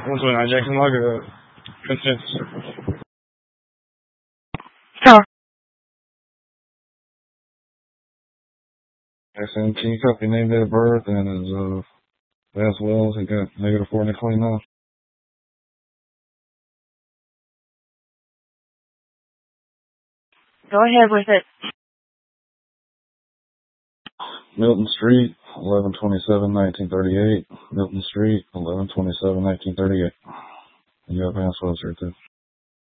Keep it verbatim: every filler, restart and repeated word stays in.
one twenty-nine Jackson, log it up. Consensus. Sure. Jackson, can you copy name, date of birth, and his, uh, as well as he got negative four and twenty-nine? Go ahead with it. Milton Street, eleven twenty-seven, nineteen thirty-eight. Milton Street, eleven twenty-seven, nineteen thirty-eight. And you have answers right there.